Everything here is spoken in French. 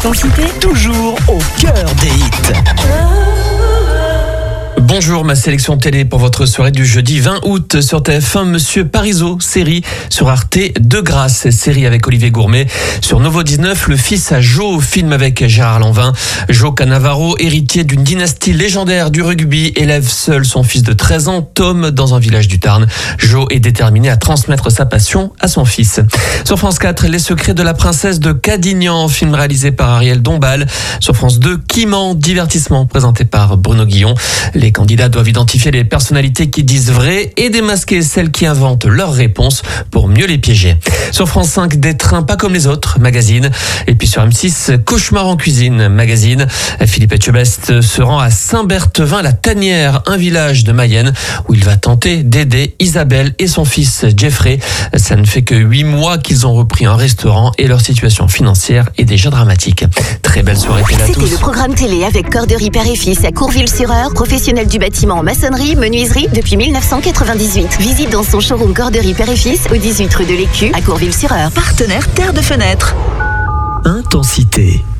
Intensité, toujours au cœur des hits. Bonjour, ma sélection télé pour votre soirée du jeudi 20 août sur TF1, Monsieur Parisot, série sur Arte de grâce, série avec Olivier Gourmet. Sur Novo 19, le fils à Joe, film avec Gérard Lanvin. Joe Cannavaro, héritier d'une dynastie légendaire du rugby, élève seul son fils de 13 ans, Tom, dans un village du Tarn. Joe est déterminé à transmettre sa passion à son fils. Sur France 4, Les secrets de la princesse de Cadignan, film réalisé par Ariel Dombal. Sur France 2, Kimman, divertissement présenté par Bruno Guillon. Les candidats doivent identifier les personnalités qui disent vrai et démasquer celles qui inventent leurs réponses pour mieux les piéger. Sur France 5, Des trains pas comme les autres, magazine. Et puis sur M6, Cauchemar en cuisine, magazine. Philippe Etchebest se rend à Saint-Berthevin-la-Tanière, un village de Mayenne, où il va tenter d'aider Isabelle et son fils Jeffrey. Ça ne fait que 8 mois qu'ils ont repris un restaurant et leur situation financière est déjà dramatique. Très belle soirée télé à tous. C'était le programme télé avec Corderie Père et Fils à Courville-sur-Eure, professionnel du bâtiment en maçonnerie, menuiserie depuis 1998. Visite dans son showroom Corderie Père et Fils au 18 rue de l'Écu à Courville-sur-Eure. Partenaire Terre de Fenêtre. Intensité.